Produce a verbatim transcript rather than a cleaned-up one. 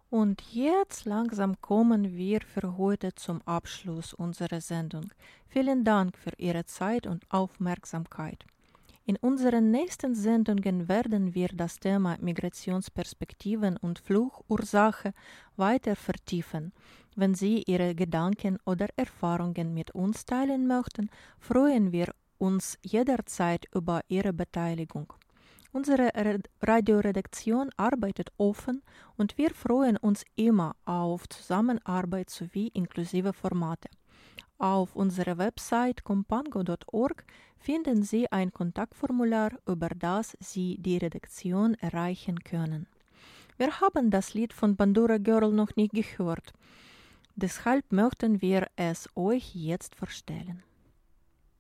Und jetzt langsam kommen wir für heute zum Abschluss unserer Sendung. Vielen Dank für Ihre Zeit und Aufmerksamkeit. In unseren nächsten Sendungen werden wir das Thema Migrationsperspektiven und Fluchtursache weiter vertiefen. Wenn Sie Ihre Gedanken oder Erfahrungen mit uns teilen möchten, freuen wir uns jederzeit über Ihre Beteiligung. Unsere Radioredaktion arbeitet offen und wir freuen uns immer auf Zusammenarbeit sowie inklusive Formate. Auf unserer Website compango punkt org finden Sie ein Kontaktformular, über das Sie die Redaktion erreichen können. Wir haben das Lied von Bandura Girl noch nicht gehört, deshalb möchten wir es euch jetzt vorstellen.